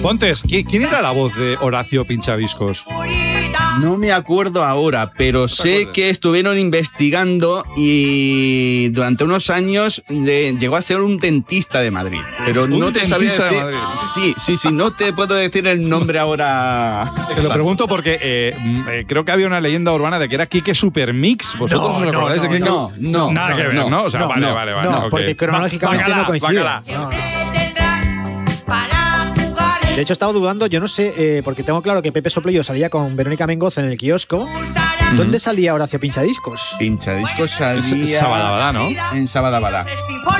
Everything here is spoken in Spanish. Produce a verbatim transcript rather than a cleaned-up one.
Pontes, ¿quién era la voz de Horacio Pinchaviscos? No me acuerdo ahora, pero sé que estuvieron investigando y durante unos años le llegó a ser un dentista de Madrid. Pero ¿Un no te sabía dentista decir. de Madrid? Sí, sí, sí, no te puedo decir el nombre ahora. Te lo pregunto porque eh, eh, creo que había una leyenda urbana de que era Quique Supermix. ¿Vosotros No, os no, acordáis no, de Quique? no, no, Nada no, que ver, ¿no? no, O sea, no, vale, no, vale, vale. No, ok. porque cronológicamente Bacala, no coincide. bacala. No, no. De hecho, estaba dudando, yo no sé, eh, porque tengo claro que Pepe Soplillo salía con Verónica Mengoz en el kiosco. ¿Dónde salía Horacio Pinchadiscos? Pinchadiscos salía Sabadabada, ¿no? en Sabadabada.